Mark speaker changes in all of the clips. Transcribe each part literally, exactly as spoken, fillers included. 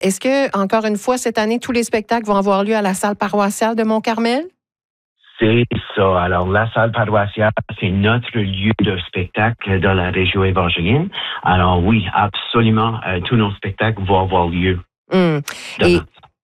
Speaker 1: est-ce que, encore une fois, cette année, tous les spectacles vont avoir lieu à la salle paroissiale de Mont-Carmel?
Speaker 2: C'est ça. Alors, la salle paroissiale, c'est notre lieu de spectacle dans la région évangélienne. Alors oui, absolument, euh, tous nos spectacles vont avoir lieu.
Speaker 1: Mmh. Et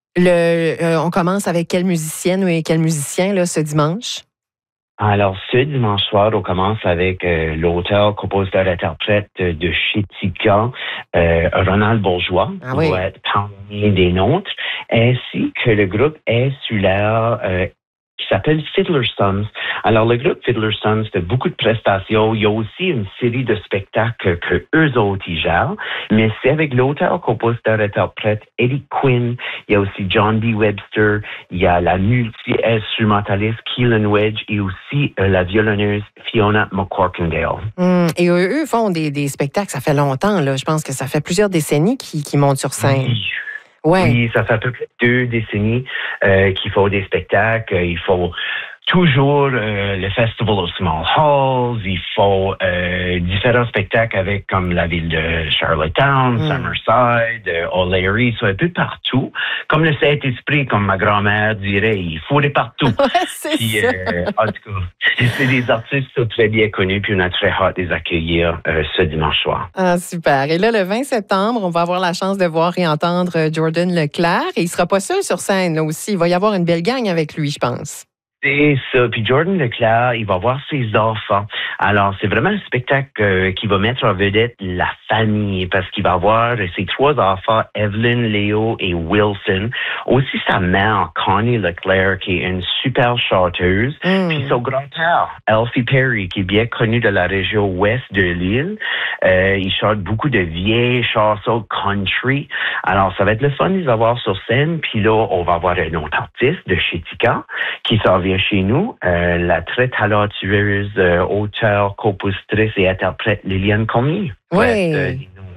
Speaker 1: le, euh, on commence avec quelle musicienne ou quel musicien là, ce dimanche?
Speaker 2: Alors, ce dimanche soir, on commence avec euh, l'auteur, compositeur-interprète de Chitika, euh, Ronald Bourgeois,
Speaker 1: ah,
Speaker 2: qui
Speaker 1: oui.
Speaker 2: va être parmi des nôtres, ainsi que le groupe insulaire euh, qui s'appelle Fiddler Sons. Alors, le groupe Fiddler Sons fait beaucoup de prestations. Il y a aussi une série de spectacles que eux autres y gèrent, mais c'est avec l'auteur, compositeur, interprète Eddie Quinn. Il y a aussi John B. Webster. Il y a la multi-instrumentaliste Keelan Wedge et aussi euh, la violonneuse Fiona McCorkindale.
Speaker 1: Mmh. Et eux, eux font des, des spectacles, ça fait longtemps, là. Je pense que ça fait plusieurs décennies qu'ils, qu'ils montent sur scène.
Speaker 2: Oui.
Speaker 1: Ouais.
Speaker 2: Oui, ça fait à peu près deux décennies euh, qu'il faut des spectacles. Il faut toujours euh, le Festival of Small Halls. Il faut euh, différents spectacles avec comme la ville de Charlottetown, mm. Summerside, euh, O'Leary, soit un peu partout. Comme le Saint-Esprit, comme ma grand-mère dirait, il faut les partout.
Speaker 1: Ouais, c'est
Speaker 2: puis,
Speaker 1: ça.
Speaker 2: Euh, en tout cas, c'est des artistes qui sont très bien connus, puis on a très hâte de les accueillir euh, ce dimanche soir.
Speaker 1: Ah, super. Et là, le vingt septembre, on va avoir la chance de voir et entendre Jordan Leclerc. Et il ne sera pas seul sur scène là aussi. Il va y avoir une belle gang avec lui, je pense.
Speaker 2: C'est ça. Puis Jordan Leclerc, il va voir ses enfants. Alors, c'est vraiment un spectacle euh, qui va mettre en vedette la famille parce qu'il va voir ses trois enfants, Evelyn, Léo et Wilson. Aussi sa mère, Connie Leclerc, qui est une super chanteuse. Mm. Puis son grand-père, Alfie Perry, qui est bien connu de la région ouest de l'île. Euh, il chante beaucoup de vieilles chansons country. Alors, ça va être le fun de les avoir sur scène. Puis là, on va avoir un autre artiste de Chitika qui s'en vient chez nous, euh, la très talentueuse euh, auteure, compositrice et interprète Liliane Cormier.
Speaker 1: Oui.
Speaker 2: Ouais, euh,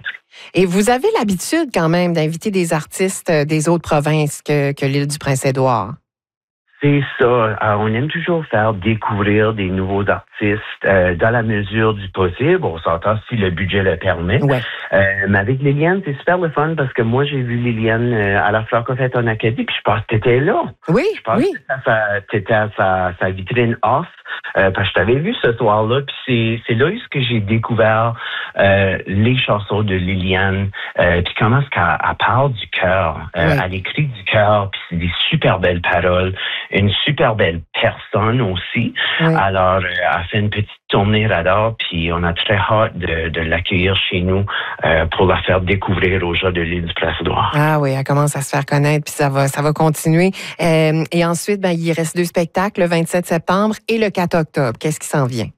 Speaker 1: et vous avez l'habitude quand même d'inviter des artistes des autres provinces que, que l'île du Prince-Édouard.
Speaker 2: C'est ça. Alors, on aime toujours faire découvrir des nouveaux artistes euh, dans la mesure du possible. On s'entend si le budget le permet.
Speaker 1: Ouais.
Speaker 2: Euh, mais avec Liliane, c'est super le fun parce que moi, j'ai vu Liliane euh, à la Francofête en Acadie, puis je pense que tu étais là.
Speaker 1: Oui,
Speaker 2: je pense
Speaker 1: oui.
Speaker 2: que tu étais à sa, sa vitrine off. Euh, parce que je t'avais vu ce soir-là, puis c'est, c'est là que j'ai découvert euh, les chansons de Liliane, euh, puis comment est-ce qu'elle elle parle du cœur. Euh, oui. Elle écrit du cœur, puis c'est des super belles paroles. Une super belle personne aussi. Oui. Alors, euh, elle fait une petite tournée radar, puis on a très hâte de, de l'accueillir chez nous euh, pour la faire découvrir aux gens de l'île du Prince-Édouard.
Speaker 1: Ah oui, elle commence à se faire connaître, puis ça va, ça va continuer. Euh, et ensuite, ben, il reste deux spectacles, le vingt-sept septembre et le quatre octobre. Qu'est-ce qui s'en vient?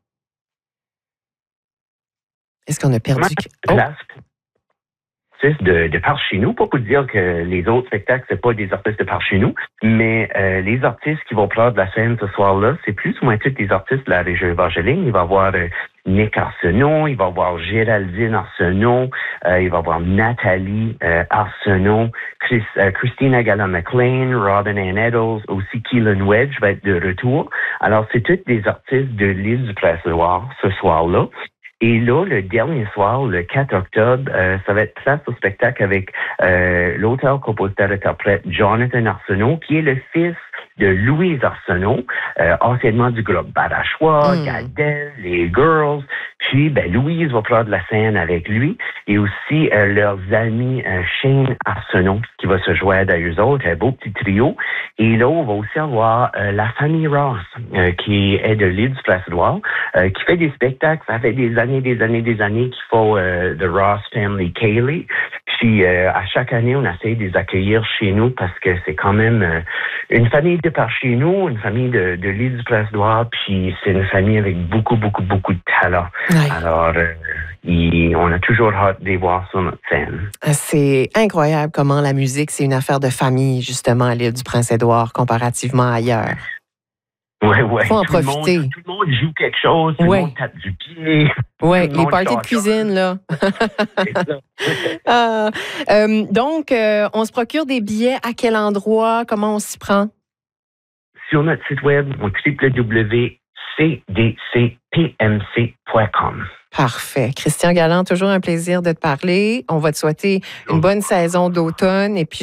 Speaker 1: Est-ce qu'on a perdu...
Speaker 2: Oh. De, de par chez nous, pas pour dire que les autres spectacles, c'est pas des artistes de par chez nous, mais euh, les artistes qui vont prendre la scène ce soir-là, c'est plus ou moins tous des artistes de la région évangélienne. Il va y avoir euh, Nick Arsenault, il va y avoir Géraldine Arsenault, euh, il va y avoir Nathalie euh, Arsenault, Chris, euh, Christina Gallon-McLean, Robin Ann Eddles, aussi Keelan Wedge va être de retour. Alors, c'est tous des artistes de l'île du Prince-Édouard ce soir-là. Et là, le dernier soir, le quatre octobre, euh, ça va être place au spectacle avec euh, l'auteur, compositeur, interprète Jonathan Arsenault, qui est le fils de Louise Arsenault, euh, anciennement du groupe Badachois, mm. Gardel, les Girls. Puis, ben, Louise va prendre la scène avec lui et aussi euh, leurs amis euh, Shane Arsenault, qui va se joindre à eux autres, un beau petit trio. Et là, on va aussi avoir euh, la famille Ross, euh, qui est de l'île du Prince-Édouard, euh, qui fait des spectacles. Ça fait des années, des années, des années qu'ils font euh, The Ross Family Cayley. Puis, euh, à chaque année, on essaie de les accueillir chez nous parce que c'est quand même euh, une famille de par chez nous, une famille de, de l'île du Prince-Édouard, puis c'est une famille avec beaucoup, beaucoup, beaucoup de talent. Oui. Alors, euh, il, on a toujours hâte de les voir sur notre scène.
Speaker 1: C'est incroyable comment la musique, c'est une affaire de famille, justement, à l'île du Prince-Édouard, comparativement à ailleurs.
Speaker 2: Oui, oui.
Speaker 1: Faut en
Speaker 2: tout
Speaker 1: profiter.
Speaker 2: Le monde, tout le monde joue quelque chose, tout ouais. le monde tape du pied.
Speaker 1: Oui, les parties de cuisine, là. ah, euh, donc, euh, on se procure des billets à quel endroit? Comment on s'y prend?
Speaker 2: Sur notre site web, on w w w point c d c p m c point com.
Speaker 1: Parfait. Christian Galland, toujours un plaisir de te parler. On va te souhaiter une bonne saison d'automne et puis